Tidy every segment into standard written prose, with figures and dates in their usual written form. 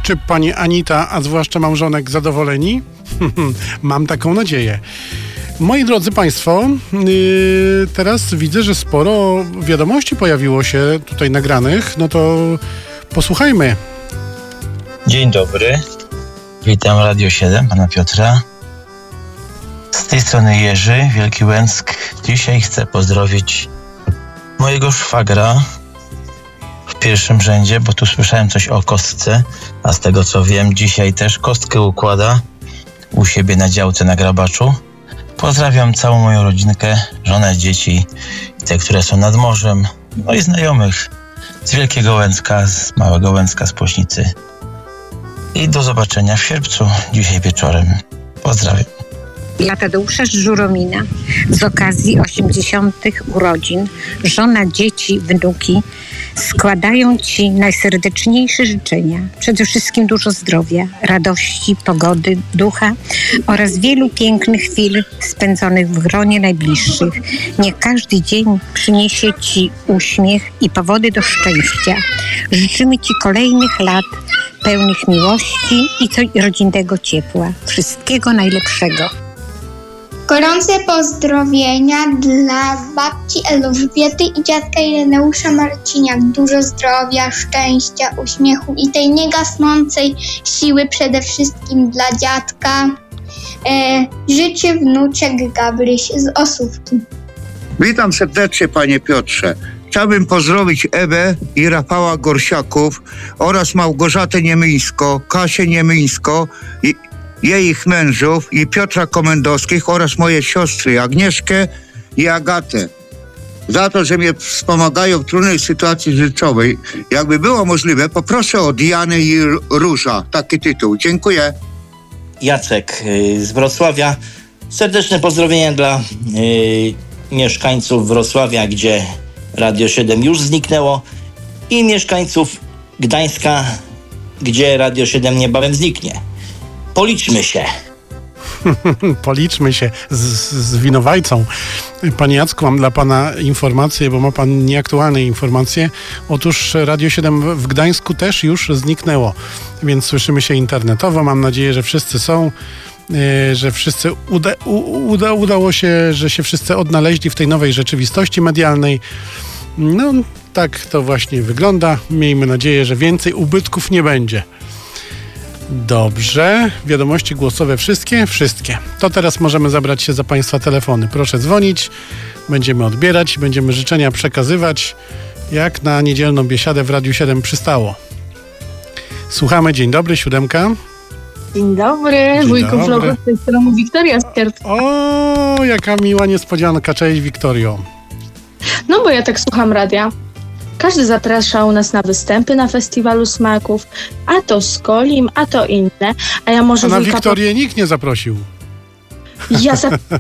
Czy pani Anita, a zwłaszcza małżonek, zadowoleni? Mam taką nadzieję. Moi drodzy Państwo, teraz widzę, że sporo wiadomości pojawiło się tutaj nagranych. No to posłuchajmy. Dzień dobry. Witam Radio 7, pana Piotra. Z tej strony Jerzy, Wielki Łęck. Dzisiaj chcę pozdrowić mojego szwagra w pierwszym rzędzie, bo tu słyszałem coś o kostce, a z tego co wiem, dzisiaj też kostkę układa u siebie na działce na Grabaczu. Pozdrawiam całą moją rodzinkę, żonę, dzieci, te, które są nad morzem, no i znajomych z Wielkiego Łęcka, z Małego Łęcka, z Płośnicy. I do zobaczenia w sierpcu, dzisiaj wieczorem. Pozdrawiam. Dla Tadeusza z Żuromina z okazji 80. urodzin żona, dzieci, wnuki składają Ci najserdeczniejsze życzenia. Przede wszystkim dużo zdrowia, radości, pogody, ducha oraz wielu pięknych chwil spędzonych w gronie najbliższych. Niech każdy dzień przyniesie Ci uśmiech i powody do szczęścia. Życzymy Ci kolejnych lat pełnych miłości i rodzinnego ciepła. Wszystkiego najlepszego. Gorące pozdrowienia dla babci Elżbiety i dziadka Ireneusza Marciniak. Dużo zdrowia, szczęścia, uśmiechu i tej niegasnącej siły przede wszystkim dla dziadka. Życzy wnuczek Gabryś z Osówki. Witam serdecznie, panie Piotrze. Chciałbym pozdrowić Ewę i Rafała Gorsiaków oraz Małgorzatę Niemyńsko, Kasię Niemyńsko i jej mężów i Piotra Komendowskich oraz moje siostry Agnieszkę i Agatę za to, że mnie wspomagają w trudnej sytuacji życiowej. Jakby było możliwe, poproszę o Dianę i Róża. Taki tytuł. Dziękuję. Jacek z Wrocławia. Serdeczne pozdrowienia dla mieszkańców Wrocławia, gdzie Radio 7 już zniknęło, i mieszkańców Gdańska, gdzie Radio 7 niebawem zniknie. Policzmy się. Policzmy się z winowajcą. Panie Jacku, mam dla pana informację, bo ma pan nieaktualne informacje. Otóż Radio 7 w Gdańsku też już zniknęło, więc słyszymy się internetowo. Mam nadzieję, że wszyscy są, że wszyscy udało się, że się wszyscy odnaleźli w tej nowej rzeczywistości medialnej. No, tak to właśnie wygląda. Miejmy nadzieję, że więcej ubytków nie będzie. Dobrze, wiadomości głosowe wszystkie? Wszystkie. To teraz możemy zabrać się za Państwa telefony. Proszę dzwonić, będziemy odbierać, będziemy życzenia przekazywać, jak na niedzielną biesiadę w Radiu 7 przystało. Słuchamy, dzień dobry, 7. Dzień dobry, wujku vlogu, z tej strony Wiktoria z Sierpca. O, jaka miła niespodzianka, cześć Wiktorio. No bo ja tak słucham radia. Każdy zapraszał nas na występy na Festiwalu Smaków, a to Skolim, a to inne. A ja może... A na Wiktorię nikt nie zaprosił. Ja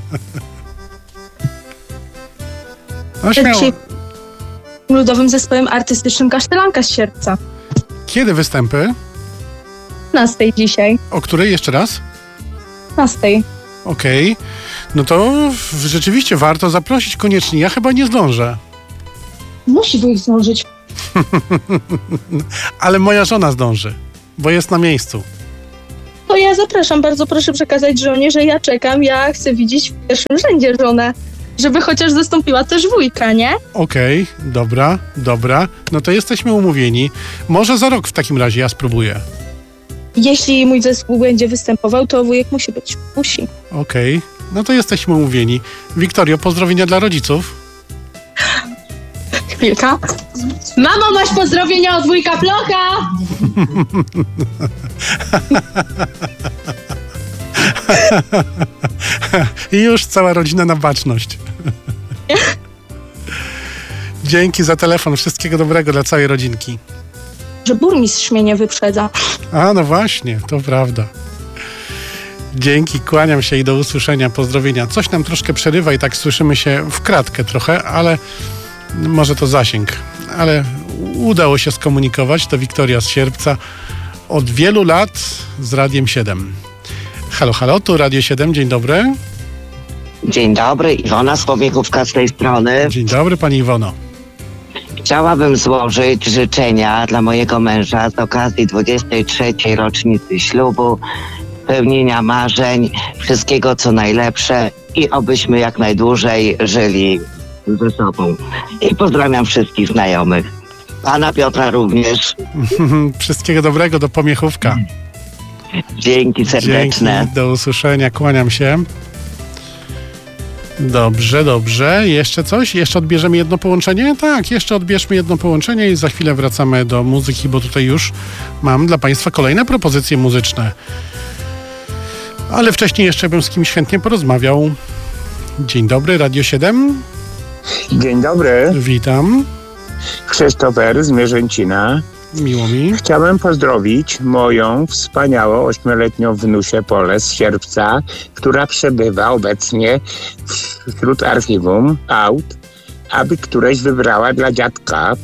ludowym zespołem artystycznym Kasztelanka z Sierpca. Kiedy występy? 15 dzisiaj. O której jeszcze raz? 15. Okej. No to rzeczywiście warto zaprosić koniecznie. Ja chyba nie zdążę. Musi wujek zdążyć. Ale moja żona zdąży, bo jest na miejscu. To ja zapraszam, bardzo proszę przekazać żonie, że ja czekam, ja chcę widzieć w pierwszym rzędzie żonę, żeby chociaż zastąpiła też wujka, nie? Okej, dobra. No to jesteśmy umówieni. Może za rok w takim razie ja spróbuję. Jeśli mój zespół będzie występował, to wujek musi być. Musi. Okej, no to jesteśmy umówieni. Wiktorio, pozdrowienia dla rodziców. Chwilka. Mamo, masz pozdrowienia od wujka Plocha! I już cała rodzina na baczność. Dzięki za telefon. Wszystkiego dobrego dla całej rodzinki. Że burmistrz mnie nie wyprzedza. A, no właśnie, to prawda. Dzięki, kłaniam się i do usłyszenia. Pozdrowienia. Coś nam troszkę przerywa i tak słyszymy się w kratkę trochę, ale może to zasięg. Ale udało się skomunikować. To Wiktoria z Sierpca. Od wielu lat z Radiem 7. Halo, tu Radio 7, dzień dobry. Dzień dobry, Iwona z Powiekówka z tej strony. Dzień dobry, pani Iwono. Chciałabym złożyć życzenia dla mojego męża z okazji 23. rocznicy ślubu, spełnienia marzeń, wszystkiego co najlepsze i obyśmy jak najdłużej żyli ze sobą. I pozdrawiam wszystkich znajomych. Pana Piotra również. Wszystkiego dobrego, do pomiechówka. Dzięki serdeczne. Dzięki, do usłyszenia, kłaniam się. Dobrze, dobrze. Jeszcze coś? Jeszcze odbierzemy jedno połączenie? Tak, jeszcze odbierzmy jedno połączenie i za chwilę wracamy do muzyki, bo tutaj już mam dla Państwa kolejne propozycje muzyczne. Ale wcześniej jeszcze bym z kimś chętnie porozmawiał. Dzień dobry, Radio 7. Dzień dobry. Witam. Krzysztofer z Mierzęcina. Miło mi. Chciałem pozdrowić moją wspaniałą 8-letnią wnusię Polę z Sierpca, która przebywa obecnie wśród archiwum aut, aby któreś wybrała dla dziadka.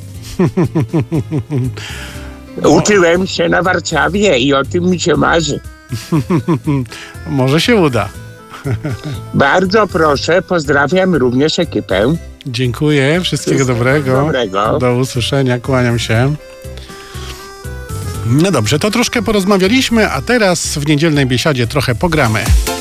Uczyłem się na Warszawie i o tym mi się marzy. Może się uda. Bardzo proszę, pozdrawiam również ekipę. Dziękuję, wszystkiego dobrego. Do usłyszenia, kłaniam się. No dobrze, to troszkę porozmawialiśmy, a teraz w niedzielnej biesiadzie trochę pogramy.